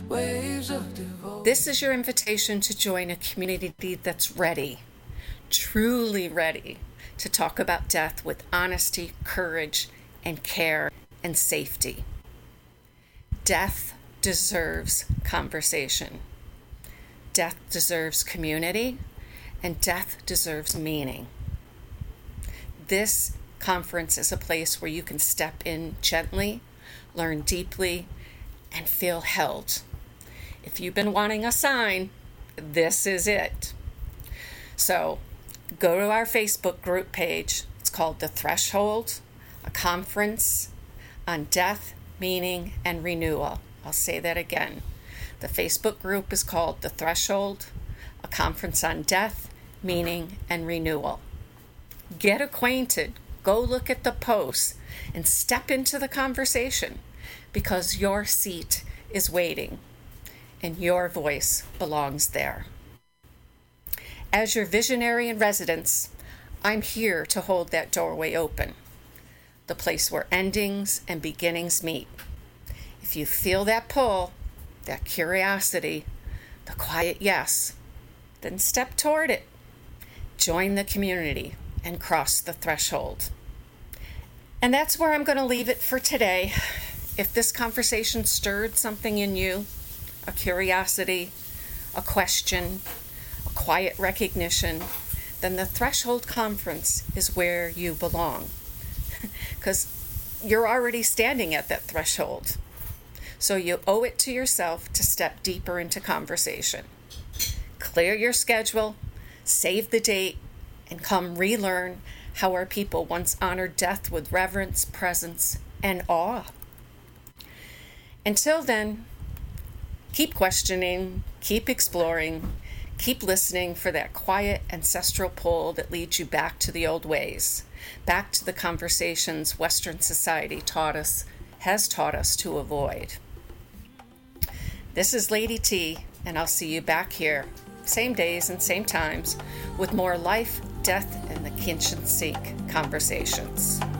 waves of devotion. This is your invitation to join a community that's ready, truly ready, to talk about death with honesty, courage, and care and safety. Death deserves conversation. Death deserves community, and death deserves meaning. This conference is a place where you can step in gently, learn deeply, and feel held. If you've been wanting a sign, this is it. So go to our Facebook group page. It's called The Threshold, a conference on death, meaning, and renewal. I'll say that again. The Facebook group is called The Threshold, a conference on death, meaning, and renewal. Get acquainted. Go look at the posts and step into the conversation, because your seat is waiting and your voice belongs there. As your visionary in residence, I'm here to hold that doorway open, the place where endings and beginnings meet. If you feel that pull, that curiosity, the quiet yes, then step toward it. Join the community and cross the threshold. And that's where I'm going to leave it for today. If this conversation stirred something in you, a curiosity, a question, a quiet recognition, then the Threshold Conference is where you belong. Because you're already standing at that threshold. So you owe it to yourself to step deeper into conversation. Clear your schedule, save the date, and come relearn how our people once honored death with reverence, presence, and awe. Until then, keep questioning, keep exploring, keep listening for that quiet ancestral pull that leads you back to the old ways, back to the conversations Western society has taught us to avoid. This is Lady T, and I'll see you back here, same days and same times, with more life, death, and the kitchen sink conversations.